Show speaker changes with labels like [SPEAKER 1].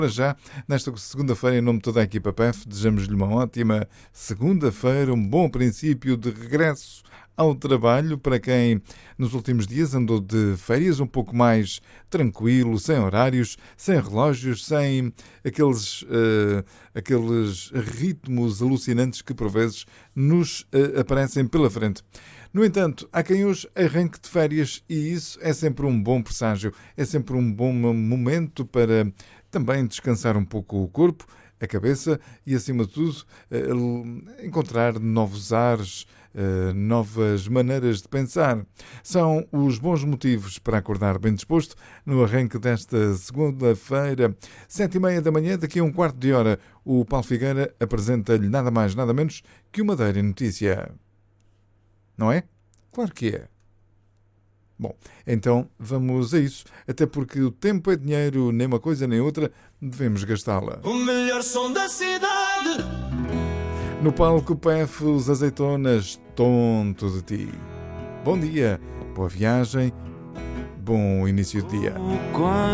[SPEAKER 1] Para já, nesta segunda-feira, em nome de toda a equipa PEF, desejamos-lhe uma ótima segunda-feira, um bom princípio de regresso ao trabalho para quem nos últimos dias andou de férias um pouco mais tranquilo, sem horários, sem relógios, sem aqueles ritmos alucinantes que por vezes nos aparecem pela frente. No entanto, há quem hoje arranque de férias e isso é sempre um bom presságio, é sempre um bom momento para também descansar um pouco o corpo, a cabeça e, acima de tudo, encontrar novos ares, novas maneiras de pensar. São os bons motivos para acordar bem disposto no arranque desta segunda-feira, 7h30 da manhã. Daqui a um quarto de hora, o Paulo Figueira apresenta-lhe nada mais, nada menos que uma Madeira Notícia. Não é? Claro que é. Bom, então vamos a isso, até porque o tempo é dinheiro, nem uma coisa nem outra, devemos gastá-la.
[SPEAKER 2] O melhor som da cidade.
[SPEAKER 1] No palco PEF, os azeitonas, tonto de ti. Bom dia, boa viagem, bom início de dia.